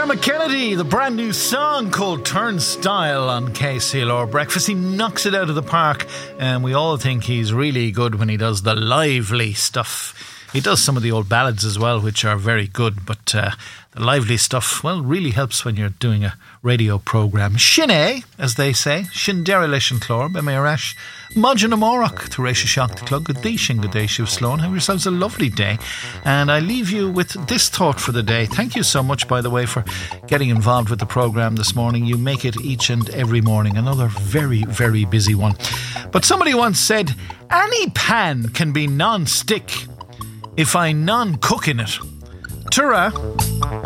Dermot Kennedy, the brand new song called Turnstile on KCLR Breakfast. He knocks it out of the park, and we all think he's really good when he does the lively stuff. He does some of the old ballads as well, which are very good, but the lively stuff, well, really helps when you're doing a radio programme. Shinné, as they say, Shin Dera Leis an Chlár, Be Mé Arash, Majin Amorach, to Reisha Shock the Clug, Good Day Shin, Good Day Shiv Sloan. Have yourselves a lovely day. And I leave you with this thought for the day. Thank you so much, by the way, for getting involved with the programme this morning. You make it each and every morning. Another very, very busy one. But somebody once said, any pan can be non-stick if I non-cook in it. Ta-ra.